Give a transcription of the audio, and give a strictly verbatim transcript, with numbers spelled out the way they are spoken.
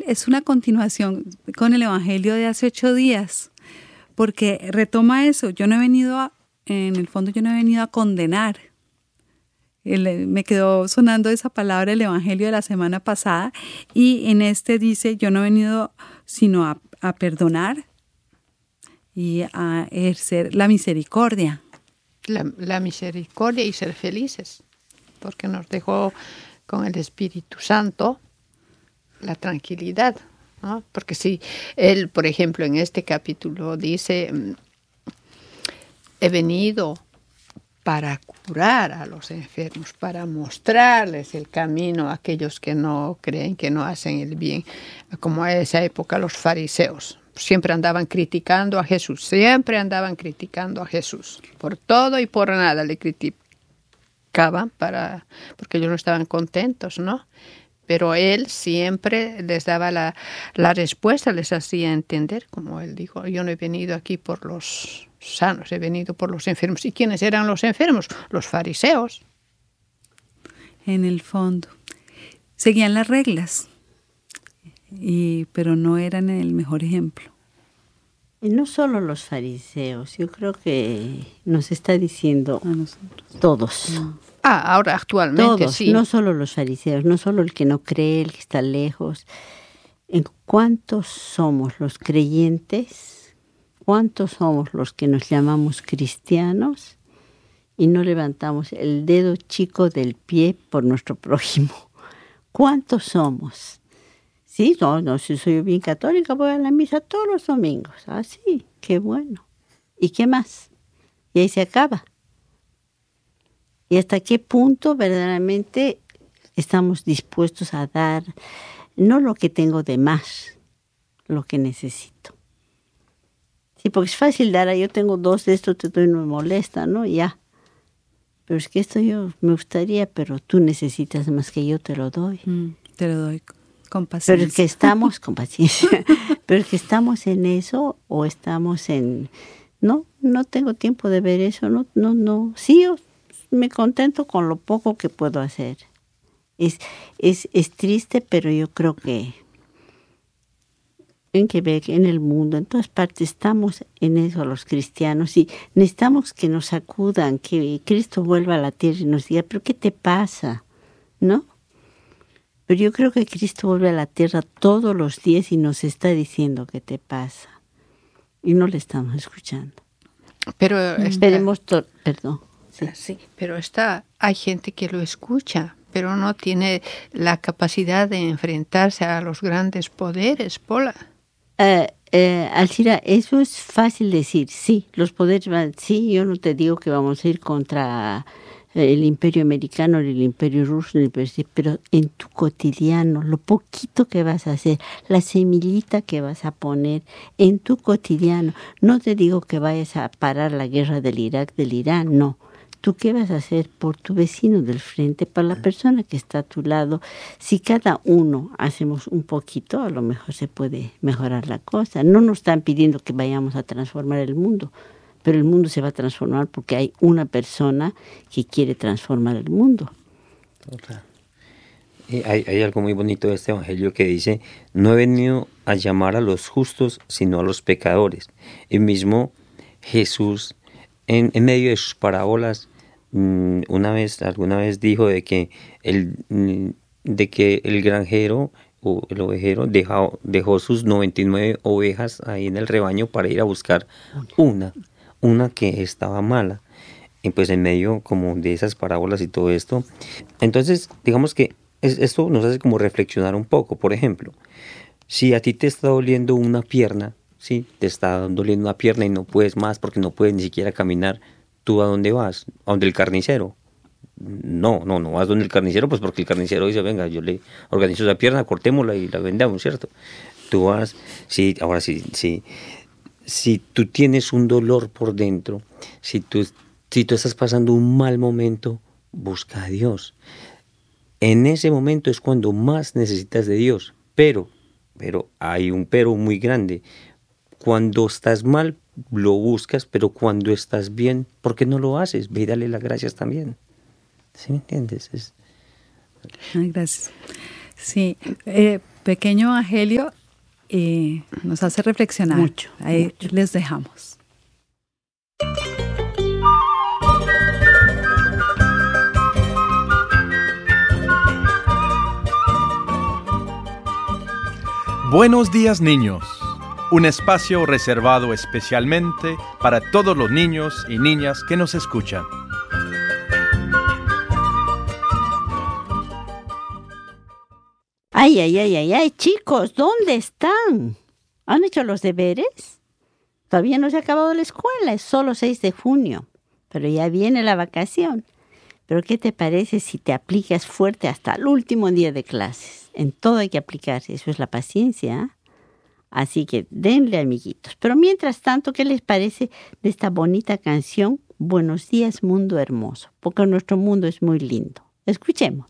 es una continuación con el Evangelio de hace ocho días, porque retoma eso. Yo no he venido a, en el fondo yo no he venido a condenar. El, me quedó sonando esa palabra, el Evangelio de la semana pasada, y en este dice, yo no he venido sino a, a perdonar y a ejercer la misericordia. La, la misericordia y ser felices, porque nos dejó con el Espíritu Santo la tranquilidad, ¿no? Porque si él, por ejemplo, en este capítulo dice, he venido para curar a los enfermos, para mostrarles el camino a aquellos que no creen, que no hacen el bien, como en esa época los fariseos. Siempre andaban criticando a Jesús, siempre andaban criticando a Jesús. Por todo y por nada le criticaban, para, porque ellos no estaban contentos, ¿no? Pero él siempre les daba la, la respuesta, les hacía entender, como él dijo, yo no he venido aquí por los sanos, he venido por los enfermos. ¿Y quiénes eran los enfermos? Los fariseos. En el fondo, seguían las reglas, y, pero no eran el mejor ejemplo. Y no solo los fariseos, yo creo que nos está diciendo A nosotros. Todos. No. Ah, ahora actualmente Todos, sí. no solo los fariseos, no solo el que no cree, el que está lejos. ¿En cuántos somos los creyentes? ¿Cuántos somos los que nos llamamos cristianos y no levantamos el dedo chico del pie por nuestro prójimo? ¿Cuántos somos? Sí, no, no, si soy bien católica, voy a la misa todos los domingos. Ah, sí, qué bueno. ¿Y qué más? Y ahí se acaba. ¿Y hasta qué punto verdaderamente estamos dispuestos a dar, no lo que tengo de más, lo que necesito? Sí, porque es fácil dar, yo tengo dos de estos, te doy, no me molesta, ¿no? Ya. Pero es que esto yo me gustaría, pero tú necesitas más que yo, te lo doy. Mm, te lo doy con paciencia. Pero es que estamos, con paciencia, pero es que estamos en eso o estamos en, no, no tengo tiempo de ver eso, no, no, no, sí, yo me contento con lo poco que puedo hacer. Es, es, es triste, pero yo creo que en Quebec, en el mundo, en todas partes, estamos en eso los cristianos y necesitamos que nos acudan, que Cristo vuelva a la tierra y nos diga, ¿pero qué te pasa? ¿No? Pero yo creo que Cristo vuelve a la tierra todos los días y nos está diciendo qué te pasa. Y no le estamos escuchando. Pero mm. Esperemos, to- perdón. Sí. sí, pero está, hay gente que lo escucha, pero no tiene la capacidad de enfrentarse a los grandes poderes, Pola. Uh, uh, Alcira, eso es fácil decir, sí, los poderes van, sí, yo no te digo que vamos a ir contra el imperio americano, ni el imperio ruso, ni el imperio, pero en tu cotidiano, lo poquito que vas a hacer, la semillita que vas a poner en tu cotidiano, no te digo que vayas a parar la guerra del Irak, del Irán, no. ¿Tú qué vas a hacer por tu vecino del frente, para la persona que está a tu lado? Si cada uno hacemos un poquito, a lo mejor se puede mejorar la cosa. No nos están pidiendo que vayamos a transformar el mundo, pero el mundo se va a transformar porque hay una persona que quiere transformar el mundo. Total. Y hay, hay algo muy bonito de este evangelio que dice, no he venido a llamar a los justos, sino a los pecadores. El mismo Jesús, en, en medio de sus parábolas, una vez, alguna vez dijo de que el, de que el granjero o el ovejero dejó, dejó sus noventa y nueve ovejas ahí en el rebaño para ir a buscar una, una que estaba mala. Y pues en medio como de esas parábolas y todo esto, entonces digamos que es, esto nos hace como reflexionar un poco. Por ejemplo, si a ti te está doliendo una pierna, ¿sí? Te está doliendo una pierna y no puedes más porque no puedes ni siquiera caminar, ¿tú a dónde vas? ¿A donde el carnicero? No, no, no vas donde el carnicero, pues porque el carnicero dice, venga, yo le organizo esa pierna, cortémosla y la vendamos, ¿cierto? Tú vas, sí, ahora sí, sí, si tú tienes un dolor por dentro, si tú, si tú estás pasando un mal momento, busca a Dios. En ese momento es cuando más necesitas de Dios, pero, pero hay un pero muy grande. Cuando estás mal, lo buscas, pero cuando estás bien, ¿por qué no lo haces? Ve y dale las gracias también. ¿Sí me entiendes? Es... Ay, gracias. Sí, eh, pequeño evangelio eh, nos hace reflexionar. Mucho, Ahí mucho. les dejamos. Buenos días, niños. Un espacio reservado especialmente para todos los niños y niñas que nos escuchan. Ay, ay, ay, ay, ay, chicos, ¿dónde están? ¿Han hecho los deberes? Todavía no se ha acabado la escuela, es solo seis de junio, pero ya viene la vacación. Pero ¿qué te parece si te aplicas fuerte hasta el último día de clases? En todo hay que aplicarse, eso es la paciencia, ¿eh? Así que denle, amiguitos. Pero mientras tanto, ¿qué les parece de esta bonita canción? Buenos días, mundo hermoso, porque nuestro mundo es muy lindo. Escuchemos.